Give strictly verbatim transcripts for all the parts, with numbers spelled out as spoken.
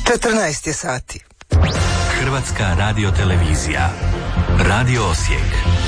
četrnaest je sati. Hrvatska radiotelevizija. Radio Osijek.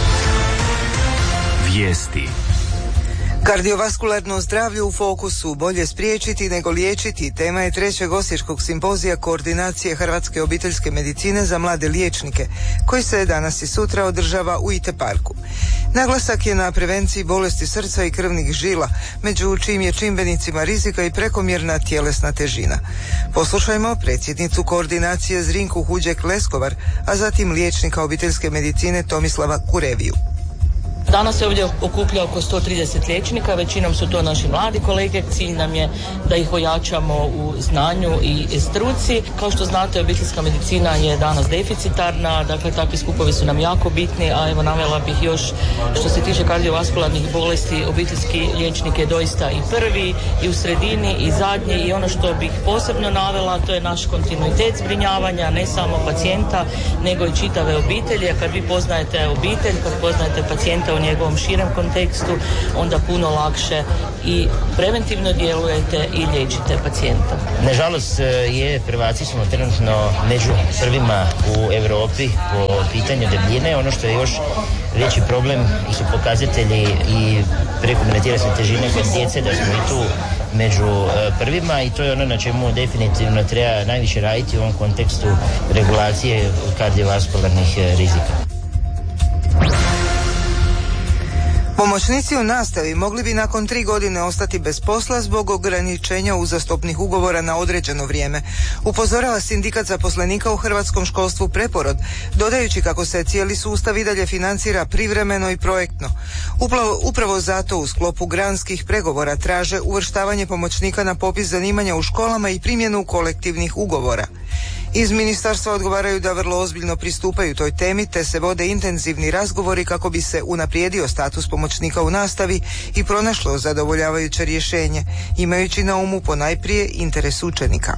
Vijesti. Kardiovaskularno zdravlje u fokusu, bolje spriječiti nego liječiti, tema je trećeg osječkog simpozija koordinacije Hrvatske obiteljske medicine za mlade liječnike, koji se danas i sutra održava u I T parku. Naglasak je na prevenciji bolesti srca i krvnih žila, među čijim je čimbenicima rizika i prekomjerna tjelesna težina. Poslušajmo predsjednicu koordinacije Zrinku Huđek-Leskovar, a zatim liječnika obiteljske medicine Tomislava Kureviju. Danas se ovdje okuplja oko sto trideset liječnika, većinom su to naši mladi kolege. Cilj nam je da ih ojačamo u znanju i struci. Kao što znate, obiteljska medicina je danas deficitarna, dakle takvi skupovi su nam jako bitni, a evo navela bih još što se tiče kardiovaskularnih bolesti, obiteljski liječnik je doista i prvi, i u sredini, i zadnji, i ono što bih posebno navela, to je naš kontinuitet zbrinjavanja, ne samo pacijenta, nego i čitave obitelji. A kad vi poznajete obitelj, kad poznajete pacijenta u njegovom širem kontekstu, onda puno lakše i preventivno djelujete i liječite pacijenta. Nažalost je, Hrvati smo trenutno među prvima u Europi po pitanju debljine. Ono što je još veći problem su pokazatelji i prekomjerne tjelesne težine kod djece, da smo i tu među prvima, i to je ono na čemu definitivno treba najviše raditi u ovom kontekstu regulacije kardiovaskularnih rizika. Pomoćnici u nastavi mogli bi nakon tri godine ostati bez posla zbog ograničenja uzastopnih ugovora na određeno vrijeme, upozorava sindikat zaposlenika u hrvatskom školstvu Preporod, dodajući kako se cijeli sustav i dalje financira privremeno i projektno. Upravo, upravo zato u sklopu granskih pregovora traže uvrštavanje pomoćnika na popis zanimanja u školama i primjenu kolektivnih ugovora. Iz ministarstva odgovaraju da vrlo ozbiljno pristupaju toj temi, te se vode intenzivni razgovori kako bi se unaprijedio status pomoćnika u nastavi i pronašlo zadovoljavajuće rješenje, imajući na umu ponajprije interes učenika.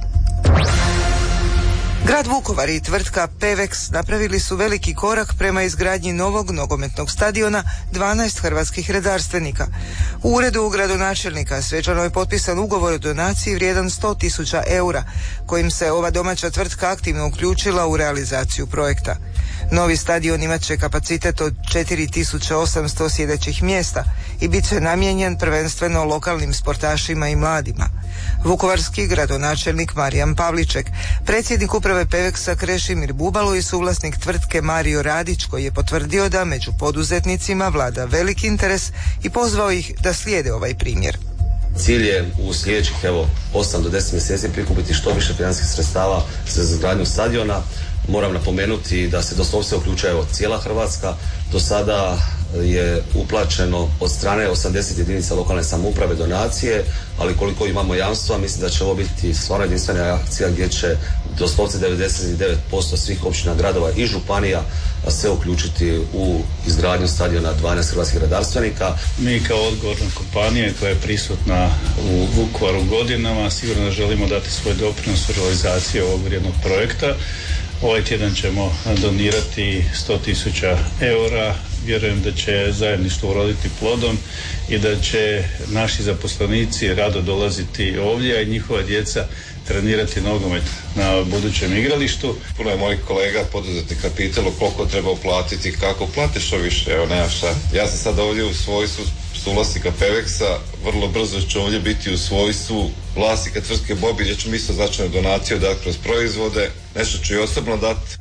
Grad Vukovar i tvrtka Pevex napravili su veliki korak prema izgradnji novog nogometnog stadiona dvanaest hrvatskih redarstvenika. U uredu gradonačelnika svečano je potpisan ugovor o donaciji vrijedan sto tisuća eura, kojim se ova domaća tvrtka aktivno uključila u realizaciju projekta. Novi stadion imat će kapacitet od četiri tisuće osamsto sjedećih mjesta i bit će namijenjen prvenstveno lokalnim sportašima i mladima. Vukovarski gradonačelnik Marijan Pavliček, predsjednik uprave Pevexa Krešimir Bubalo i suvlasnik tvrtke Mario Radić, koji je potvrdio da među poduzetnicima vlada veliki interes i pozvao ih da slijede ovaj primjer. Cilj je u sljedećih evo osam do deset mjeseci prikupiti što više financijskih sredstava za izgradnju stadiona. Moram napomenuti da se doslovce uključuje evo cijela Hrvatska. Do sada je uplaćeno od strane osamdeset jedinica lokalne samouprave donacije, ali koliko imamo jamstva, mislim da će ovo biti stvarno jedinstvena akcija gdje će doslovce devedeset devet posto svih općina, gradova i županija se uključiti u izgradnju stadiona dvanaest hrvatskih redarstvenika. Mi kao odgovorna kompanija koja je prisutna u Vukovaru godinama sigurno želimo dati svoj doprinos u realizaciji ovog vrijednog projekta. Ovaj tjedan ćemo donirati sto tisuća eura. Vjerujem da će zajedništvo uroditi plodom i da će naši zaposlenici rado dolaziti ovdje, a i njihova djeca trenirati nogomet na budućem igralištu. Puno je mojih kolega poduzetnika pitalo koliko treba uplatiti, kako platiš što više, evo nema šta. Ja sam sad ovdje u svojstvu suvlasnika Pevexa, vrlo brzo ću ovdje biti u svojstvu vlasnika tvrtke Bobi, gdje ću mi isto značajnu donaciju dati kroz proizvode, nešto ću i osobno dati.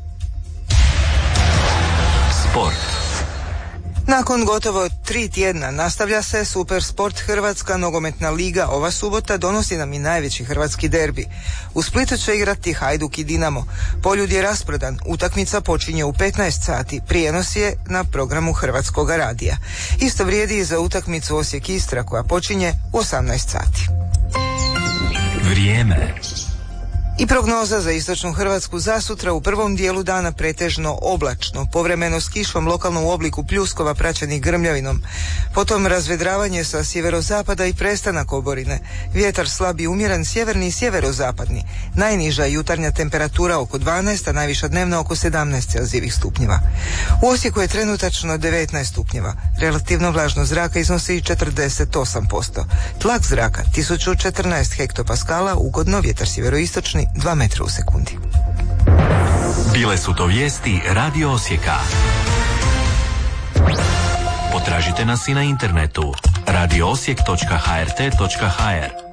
Sport. Nakon gotovo tri tjedna nastavlja se Super Sport Hrvatska nogometna liga. Ova subota donosi nam i najveći hrvatski derbi. U Splitu će igrati Hajduk i Dinamo. Poljud je rasprodan. Utakmica počinje u petnaest sati. Prijenos je na programu Hrvatskog radija. Isto vrijedi i za utakmicu Osijek Istra koja počinje u osamnaest sati. Vrijeme. I prognoza za istočnu Hrvatsku za sutra: u prvom dijelu dana pretežno oblačno, povremeno s kišom lokalno u obliku pljuskova praćenih grmljavinom. Potom razvedravanje sa sjeverozapada i prestanak oborine. Vjetar slab i umjeren sjeverni i sjeverozapadni. Najniža jutarnja temperatura oko dvanaest, a najviša dnevna oko sedamnaest celzijevih stupnjeva. U Osijeku je trenutačno devetnaest stupnjeva. Relativno vlažnost zraka iznosi četrdeset osam posto. Tlak zraka tisuću četrnaest hektopaskala, ugodno, vjetar sjeveroistočni maksimalni dva metra u sekundi. Bile su to vijesti Radio Osijeka. Potražite nas i na internetu radio osijek točka h r t točka h r.